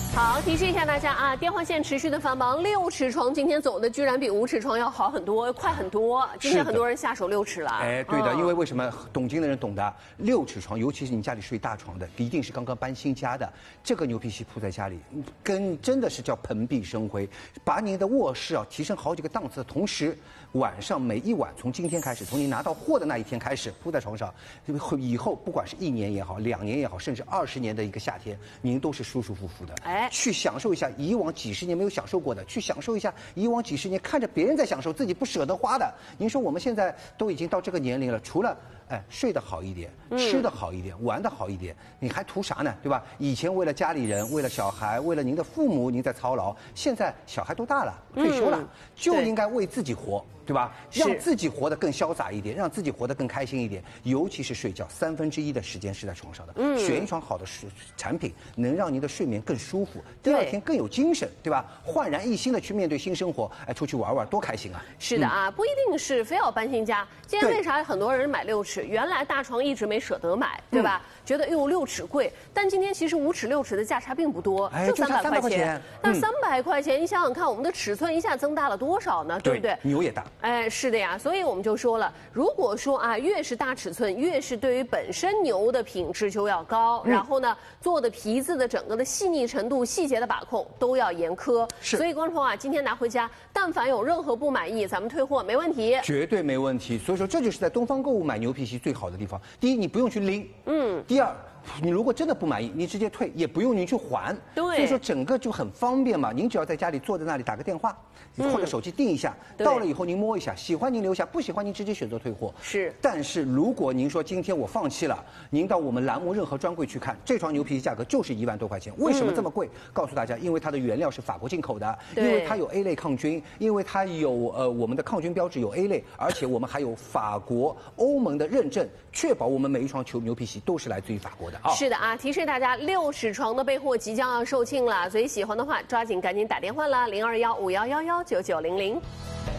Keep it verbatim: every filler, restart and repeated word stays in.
好，提示一下大家啊，电话线持续的繁忙，六尺床今天走的居然比五尺床要好很多，快很多。今天很多人下手六尺了。 哎，对的， 嗯、 因为为什么懂经的人懂的，六尺床，尤其是你家里睡大床的，一定是刚刚搬新家的，这个牛皮席铺在家里，跟真的是叫蓬荜生辉，把你的卧室啊提升好几个档次的同时，晚上每一晚从今天开始，从你拿到货的那一天开始铺在床上，以后不管是一年也好，两年也好，甚至二十年的一个夏天，您都是舒舒服服的。哎。去享受一下以往几十年没有享受过的，去享受一下以往几十年看着别人在享受自己不舍得花的。您说我们现在都已经到这个年龄了，除了哎睡得好一点，吃得好一点，玩得好一点，你还图啥呢？对吧？以前为了家里人，为了小孩，为了您的父母，您在操劳。现在小孩都大了，退休了，嗯、就应该为自己活。对吧？让自己活得更潇洒一点，让自己活得更开心一点。尤其是睡觉，三分之一的时间是在床上的。嗯，选一床好的产品，能让您的睡眠更舒服，第二天更有精神，对吧？焕然一新的去面对新生活，哎，出去玩玩多开心啊！ 是的啊，嗯、不一定是非要搬新家。今天为啥很多人买六尺？原来大床一直没舍得买，对吧？嗯、觉得哟六尺贵，但今天其实五尺六尺的价差并不多， 哎、 就三百块钱。 那三百块钱，你想想看，我们的尺寸一下增大了多少呢？对不对？ 牛也大。 哎，是的呀，所以我们就说了，如果说啊，越是大尺寸，越是对于本身牛的品质就要高，嗯、然后呢，做的皮子的整个的细腻程度、细节的把控都要严苛。 是， 所以观众朋友啊，今天拿回家，但凡有任何不满意，咱们退货没问题， 绝对没问题。所以说，这就是在东方购物买牛皮席最好的地方。第一，你不用去拎，嗯；第二，你如果真的不满意，你直接退，也不用您去还。 对， 所以说整个就很方便嘛。您只要在家里坐在那里打个电话，嗯、或者手机订一下，到了以后您摸一下，喜欢您留下，不喜欢您直接选择退货。 是。 但是如果您说今天我放弃了，您到我们栏目任何专柜去看，这床牛皮席价格就是一万多块钱。为什么这么贵？嗯、告诉大家，因为它的原料是法国进口的，因为它有 A 类抗菌，因为它有呃我们的抗菌标志有 A 类，而且我们还有法国、欧盟的认证，确保我们每一床球牛皮席都是来自于法国的啊。 是的啊，提示大家，六尺床的备货即将要售罄了，所以喜欢的话抓紧赶紧打电话啦，零二幺五幺幺幺九九零零。